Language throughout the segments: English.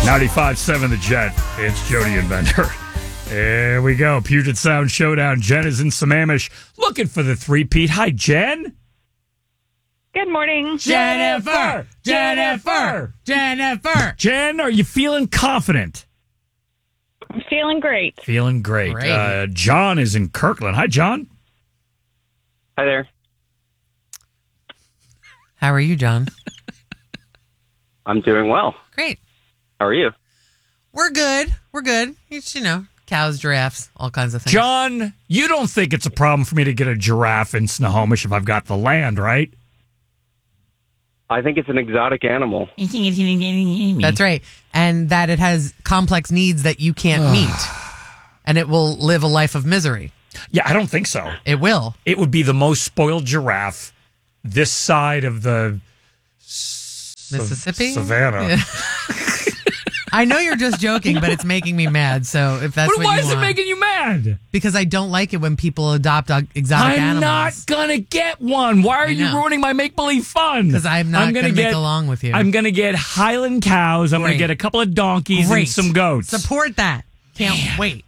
95.7 The Jet. It's Jody and Bender. There we go. Puget Sound Showdown. Jen is in Sammamish looking for the three-peat. Hi, Jen. Good morning. Jennifer! Jen, are you feeling confident? I'm feeling great. Feeling great. John is in Kirkland. Hi, John. Hi there. How are you, John? I'm doing well. Great. How are you? We're good. It's, cows, giraffes, all kinds of things. John, you don't think it's a problem for me to get a giraffe in Snohomish if I've got the land, right? I think it's an exotic animal. That's right. And that it has complex needs that you can't meet. And it will live a life of misery. Yeah, I don't think so. It will. It would be the most spoiled giraffe this side of the Mississippi? Savannah. Yeah. I know you're just joking, but it's making me mad. So if that's Why is it making you mad? Because I don't like it when people adopt exotic animals. I'm not gonna get one. Why are you ruining my make-believe fun? Because I'm not going to make along with you. I'm going to get Highland cows. I'm going to get a couple of donkeys and some goats. Support that. Can't wait.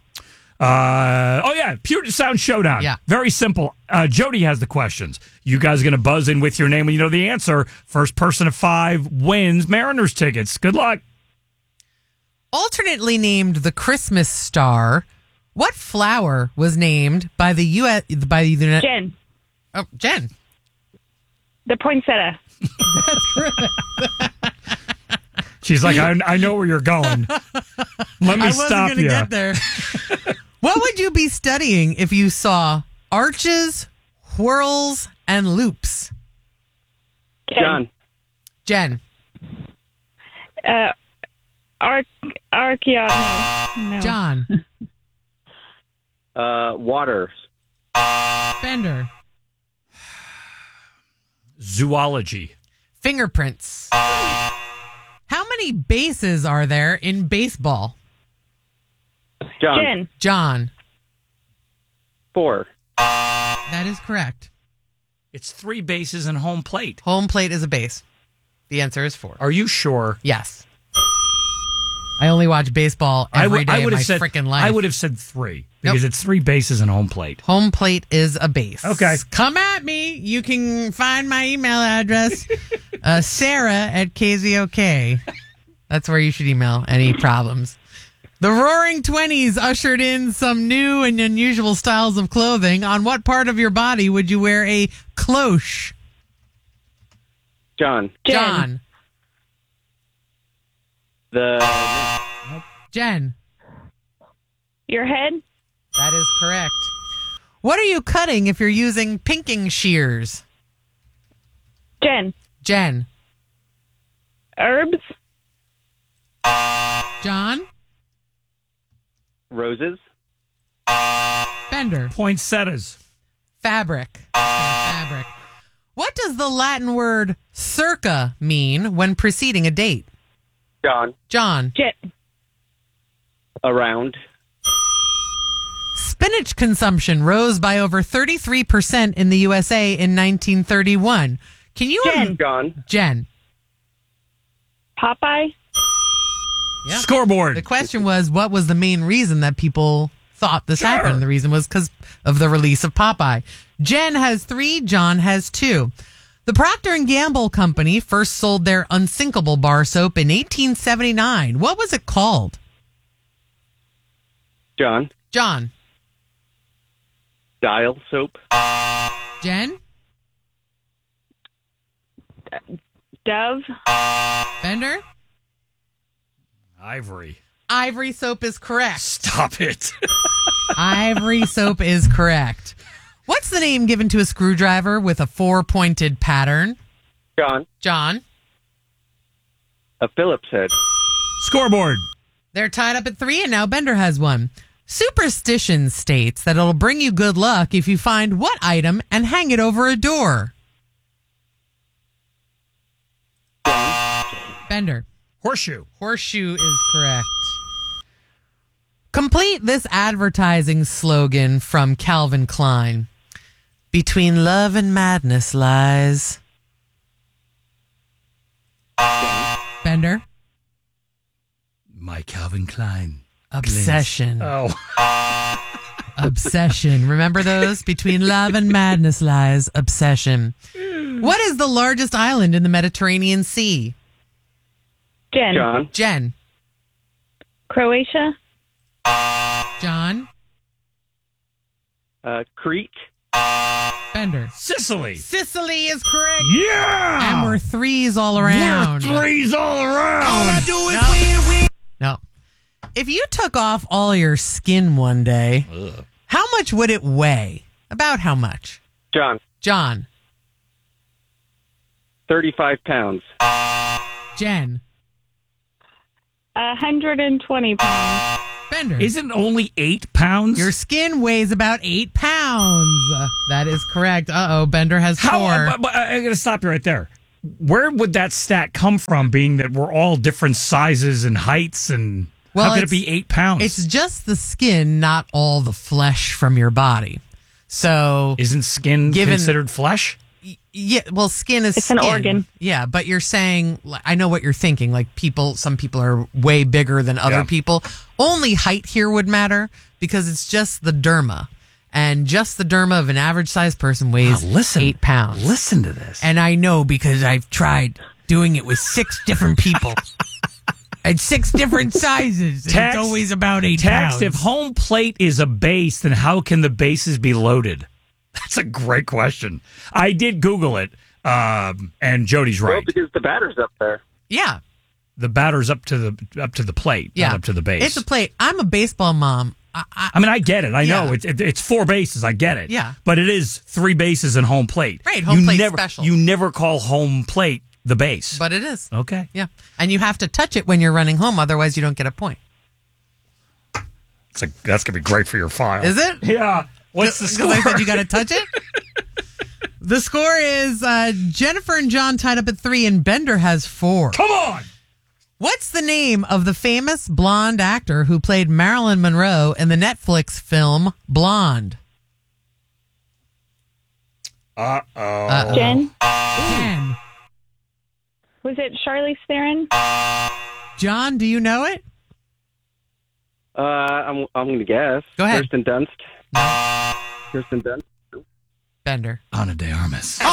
Puget Sound Showdown. Yeah. Very simple. Jody has the questions. You guys are going to buzz in with your name when you know the answer. First person to 5 wins Mariners tickets. Good luck. Alternately named the Christmas star, what flower was named by the U.S. Jen. Oh, Jen. The poinsettia. That's correct. She's like, I know where you're going. Let me stop you. Get there. What would you be studying if you saw arches, whirls, and loops? Jen. Archaeology. No. John. Waters. Bender. Zoology. Fingerprints. How many bases are there in baseball? Jen. John. 4. That is correct. It's 3 bases and home plate. Home plate is a base. The answer is 4. Are you sure? Yes. I only watch baseball every day of my freaking life. I would have said 3 because it's 3 bases and home plate. Home plate is a base. Okay. Come at me. You can find my email address, Sarah@KZOK. That's where you should email any problems. The Roaring Twenties ushered in some new and unusual styles of clothing. On what part of your body would you wear a cloche? John. Jen. Your head. That is correct. What are you cutting if you're using pinking shears? Jen. Herbs. John. Roses. Bender. Poinsettias. Fabric. What does the Latin word circa mean when preceding a date? John. Jen. Around. Spinach consumption rose by over 33% in the USA in 1931. Can you... Jen. Popeye. Yep. Scoreboard. The question was, what was the main reason that people thought this happened? The reason was because of the release of Popeye. Jen has 3, John has 2. The Procter & Gamble company first sold their unsinkable bar soap in 1879. What was it called? John. Dial soap. Jen? Dove. Bender? Ivory. Ivory soap is correct. Stop it. Ivory soap is correct. What's the name given to a screwdriver with a 4-pointed pattern? John. A Phillips head. Scoreboard. They're tied up at 3, and now Bender has 1. Superstition states that it'll bring you good luck if you find what item and hang it over a door? Bender. Horseshoe. Horseshoe is correct. Complete this advertising slogan from Calvin Klein. Between love and madness lies... Bender. My Calvin Klein. Obsession. Oh. Obsession. Remember those? Between love and madness lies obsession. What is the largest island in the Mediterranean Sea? Jen. John. Jen. Croatia. John. Crete. Bender. Sicily. Sicily is correct. Yeah. And we're threes all around. We're threes all around. All I do is win. No. If you took off all your skin one day, how much would it weigh? About how much? John. John. 35 pounds. Jen. 120 pounds. Bender. Isn't only 8 pounds? Your skin weighs about 8 pounds. That is correct. Uh-oh, Bender has 4. But I got to stop you right there. Where would that stat come from, being that we're all different sizes and heights, and Well, how could it it's- be 8 pounds? It's just the skin, not all the flesh from your body. So, Isn't skin Given- considered flesh? yeah, well, skin is It's an skin. organ. Yeah, but you're saying, I know what you're thinking. Like some people are way bigger than other Yeah. people. Only height here would matter because it's just the derma. And just the derma of an average sized person weighs Wow, listen. 8 pounds. Listen to this. And I know because I've tried doing it with 6 different people. And 6 different sizes. And Text- it's always about 8 Text, pounds. if home plate is a base, then how can the bases be loaded? That's a great question. I did Google it, and Jody's Well, right. because the batter's up there. Yeah. The batter's up to the plate, Yeah. not up to the base. It's a plate. I'm a baseball mom. I mean, I get it. I know Yeah. it's 4 bases. I get it. Yeah. but it is 3 bases and home plate. Right, home you plate's never, special. You never call home plate the base. But it is. Okay. Yeah. And you have to touch it when you're running home. Otherwise, you don't get a point. That's gonna be great for your file. Is it? Yeah. What's the score? Because I said you got to touch it. The score is Jennifer and John tied up at 3, and Bender has 4. Come on. What's the name of the famous blonde actor who played Marilyn Monroe in the Netflix film Blonde? Uh-oh. Jen. Jen. Was it Charlize Theron? John, do you know it? I'm going to guess. Go ahead. Kirsten Dunst. Kirsten Dunst. Bender. Ana de Armas. All